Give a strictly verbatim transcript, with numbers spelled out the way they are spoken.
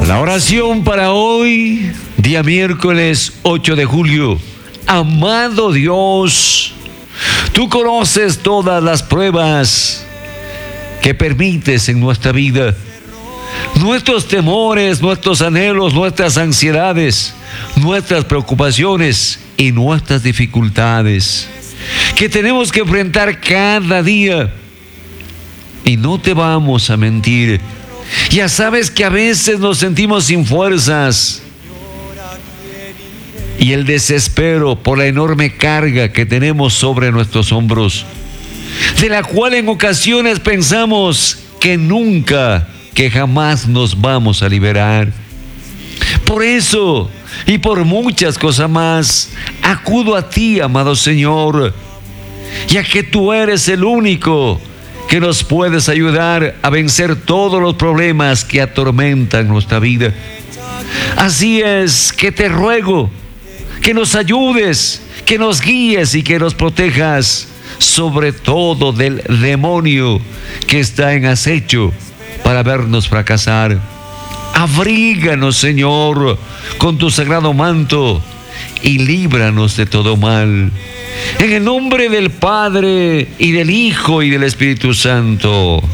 La oración para hoy, día miércoles ocho de julio. Amado Dios, tú conoces todas las pruebas que permites en nuestra vida, nuestros temores, nuestros anhelos, nuestras ansiedades, nuestras preocupaciones y nuestras dificultades que tenemos que enfrentar cada día. Y no te vamos a mentir, ya sabes que a veces nos sentimos sin fuerzas y el desespero por la enorme carga que tenemos sobre nuestros hombros, de la cual en ocasiones pensamos que nunca, que jamás nos vamos a liberar. Por eso y por muchas cosas más, acudo a ti, amado Señor, ya que tú eres el único que nos puedes ayudar a vencer todos los problemas que atormentan nuestra vida. Así es que te ruego que nos ayudes, que nos guíes y que nos protejas, sobre todo del demonio que está en acecho para vernos fracasar. Abríganos, Señor, con tu sagrado manto y líbranos de todo mal. En el nombre del Padre, y del Hijo, y del Espíritu Santo.